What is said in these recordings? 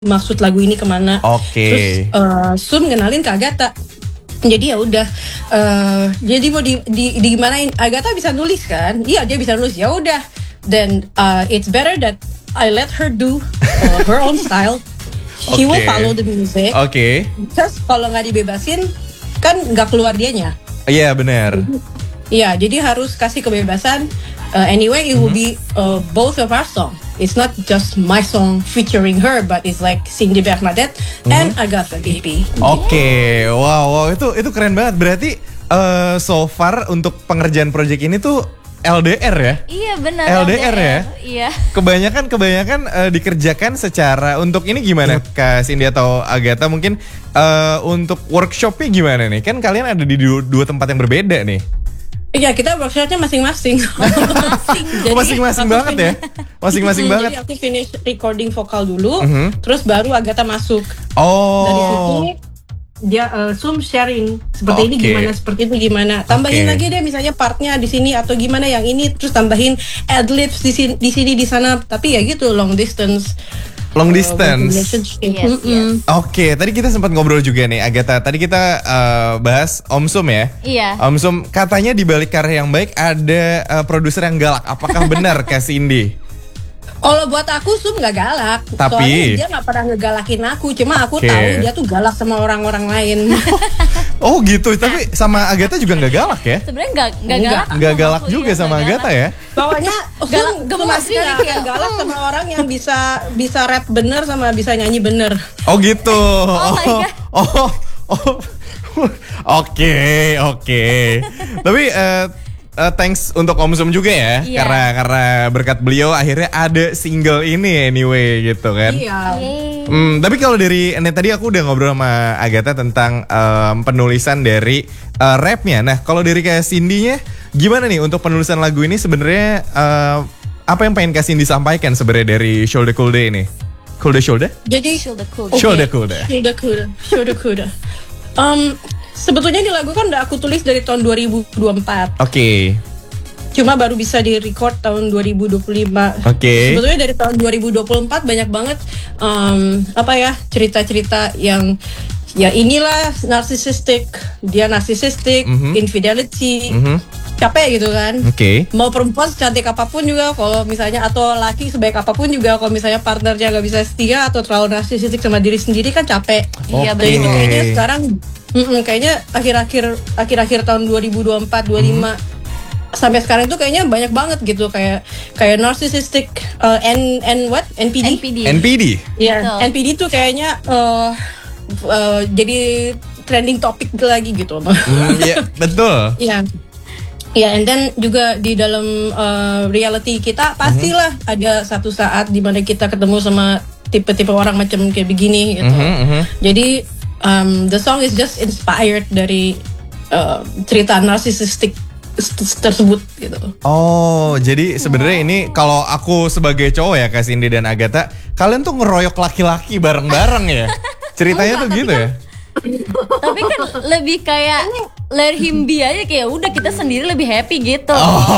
maksud lagu ini kemana. Terus Sum kenalin ke Agatha. Jadi ya udah, jadi mau di gimanain, Agatha bisa nulis kan? Iya, dia bisa nulis. Ya udah, then it's better that I let her do her own style. She will follow the music. Terus kalau nggak dibebasin, kan nggak keluar dianya. Iya benar. Iya, jadi harus kasih kebebasan. Anyway, it will be both of our song. It's not just my song featuring her, but it's like Cindy Bernadette and Agatha baby. Wow, itu keren banget. Berarti so far untuk pengerjaan project ini tuh LDR ya? Iya benar. LDR ya? Iya. Kebanyakan dikerjakan secara, untuk ini gimana Kak Cindy atau Agatha mungkin untuk workshopnya gimana nih? Kan kalian ada di dua tempat yang berbeda nih. Iya, kita workshopnya masing-masing. Masing-masing banget ya? Masing-masing banget. Jadi aku finish recording vokal dulu, terus baru Agatha masuk. Dari situ dia Sum sharing seperti ini gimana, seperti itu gimana. Tambahin lagi deh misalnya partnya di sini atau gimana yang ini, terus tambahin adlibs di sini di sana. Tapi ya gitu, long distance. Yes. Tadi kita sempat ngobrol juga nih Agatha. Tadi kita bahas Om Sum ya. Iya. Om Sum katanya di balik karya yang baik ada produser yang galak. Apakah benar Kak Cindy? Kalau buat aku Sum nggak galak. Tapi soalnya dia nggak pernah ngegalakin aku. Cuma aku tahu dia tuh galak sama orang-orang lain. Oh gitu. Tapi sama Agatha juga nggak galak ya? Sebenarnya nggak galak. Nggak galak juga sama Agatha ya? Pokoknya gemas sekali kayak galak sama orang yang bisa rap bener sama bisa nyanyi bener. Oh gitu. Oke. Tapi thanks untuk Om Sum juga ya, karena berkat beliau akhirnya ada single ini anyway gitu kan. Tapi kalau dari tadi aku udah ngobrol sama Agatha tentang penulisan dari rapnya. Nah kalau dari Kak Cindy-nya gimana nih untuk penulisan lagu ini sebenarnya, apa yang pengen Kak Cindy sampaikan sebenarnya dari Shoulda Coolda ini? Jadi Shoulda Coolda. Sebetulnya ini lagu kan udah aku tulis dari tahun 2024. Cuma baru bisa di-record tahun 2025. Sebetulnya dari tahun 2024 banyak banget cerita-cerita yang ya inilah narcissistic, dia narcissistic, infidelity, capek gitu kan. Mau perempuan secantik apapun juga kalau misalnya, atau laki sebaik apapun juga kalau misalnya partnernya gak bisa setia atau terlalu narcissistic sama diri sendiri kan capek. Iya betul. Kayaknya sekarang kayaknya akhir-akhir tahun 2024 25 sampai sekarang itu kayaknya banyak banget gitu, kayak narcissistic NPD. Iya, NPD tuh kayaknya jadi trending topic lagi gitu. Iya, betul. Iya, and then juga di dalam reality kita pastilah ada satu saat di mana kita ketemu sama tipe-tipe orang macam kayak begini gitu. Jadi the song is just inspired dari cerita narsisistik tersebut gitu. Jadi sebenarnya ini kalau aku sebagai cowok ya Kak Cindy dan Agatha, kalian tuh ngeroyok laki-laki bareng-bareng ya? Ceritanya tuh gitu ya? Tapi kan lebih kayak let him be aja, kayak udah kita sendiri lebih happy gitu.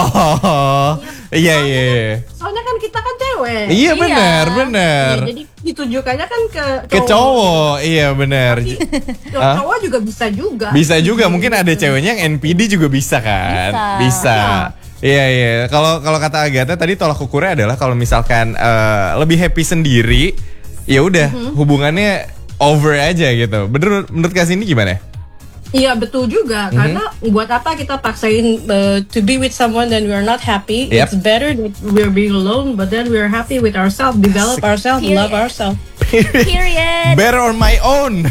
Iya. Soalnya kan kita kan cewek. Iya benar. Ya, jadi ditujukannya kan ke cowok. Iya benar. Cowok juga bisa juga. Bisa juga, mungkin ada ceweknya yang NPD juga bisa kan? Bisa. Iya. Kalau kata Agatha tadi tolak ukurnya adalah kalau misalkan lebih happy sendiri, ya udah hubungannya over aja gitu. Menurut Kak Cindy gimana? Iya betul juga, karena buat apa kita paksain to be with someone then we are not happy. It's better that we're being alone, but then we're happy with ourselves, develop ourselves, love ourselves. Period. Better on my own.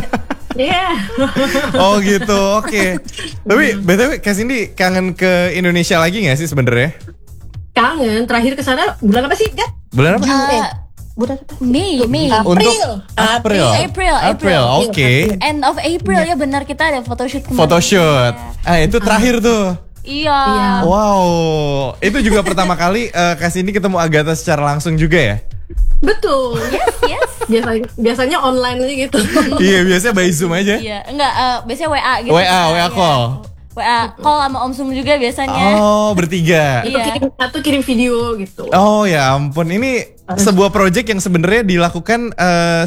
Oh gitu, oke. Tapi BTW Kak Cindy kangen ke Indonesia lagi nggak sih sebenarnya? Kangen. Terakhir kesana bulan apa sih, Gat? Bulan apa? Mei. April. Oke. End of April ya benar, kita ada photoshoot kemarin. Photoshoot. Itu terakhir tuh. Iya. Wow. Itu juga pertama kali Kak Cindy ketemu Agatha secara langsung juga ya? Betul. Yes. Biasanya online aja gitu. Iya, biasanya by Zoom aja. Iya, enggak biasanya WA gitu. WA call. WA call sama Om Sum juga biasanya. Oh, bertiga. Itu kirim video gitu. Oh ya ampun, ini sebuah project yang sebenarnya dilakukan